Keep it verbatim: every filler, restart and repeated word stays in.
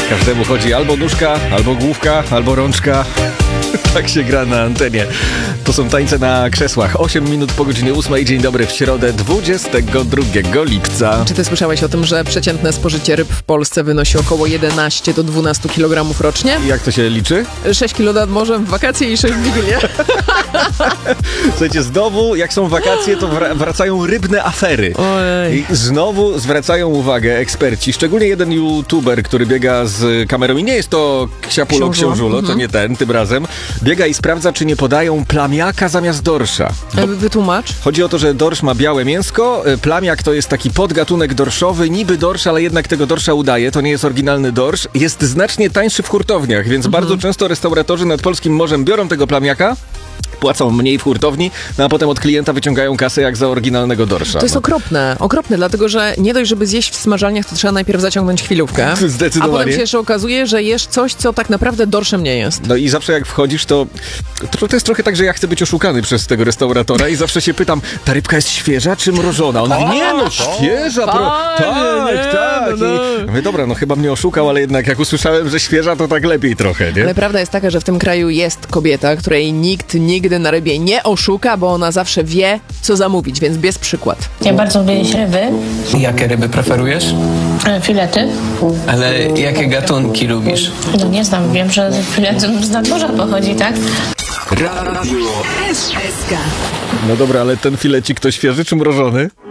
Każdemu chodzi albo nóżka, albo główka, albo rączka. Tak się gra na antenie. To są tańce na krzesłach. osiem minut po godzinie ósmej. Dzień dobry w środę dwudziestego drugiego lipca. Czy ty słyszałeś o tym, że przeciętne spożycie ryb w Polsce wynosi około jedenaście do dwunastu kilogramów rocznie? I jak to się liczy? sześć kilo nad morzem w wakacje i sześć w Wigilię. Słuchajcie, znowu jak są wakacje, to wra- wracają rybne afery. Ojej. I znowu zwracają uwagę eksperci, szczególnie jeden youtuber, który biega z kamerą i nie jest to Ksiapulo Książulo. Książulo, to Mhm. nie ten, tym razem. Biega i sprawdza, czy nie podają plamiaka zamiast dorsza. Bo Wytłumacz. chodzi o to, że dorsz ma białe mięsko, plamiak to jest taki podgatunek dorszowy, niby dorsz, ale jednak tego dorsza udaje, to nie jest oryginalny dorsz. Jest znacznie tańszy w hurtowniach, więc Mhm. bardzo często restauratorzy nad polskim morzem biorą tego plamiaka, płacą mniej w hurtowni, no a potem od klienta wyciągają kasę jak za oryginalnego dorsza. To jest no. okropne, okropne, dlatego że nie dość, żeby zjeść w smażalniach, to trzeba najpierw zaciągnąć chwilówkę. Zdecydowanie. A potem się jeszcze okazuje, że jesz coś, co tak naprawdę dorszem nie jest. No i zawsze jak wchodzisz, to, to to jest trochę tak, że ja chcę być oszukany przez tego restauratora i zawsze się pytam, ta rybka jest świeża czy mrożona? On mówi, nie no, świeża, pro... Fajnie, tak, nie, tak. no, no. I mówię, dobra, no chyba mnie oszukał, ale jednak jak usłyszałem, że świeża, to tak lepiej trochę, nie? Ale prawda jest taka, że w tym kraju jest kobieta, której nikt nigdy na rybie nie oszuka, bo ona zawsze wie, co zamówić, więc bierz przykład. Ja bardzo lubię jeść ryby, Jakie ryby preferujesz? e, filety. Ale jakie gatunki lubisz? No nie znam, wiem, że filet z nadmorza pochodzi, tak? No dobra, ale ten filecik to świeży czy mrożony?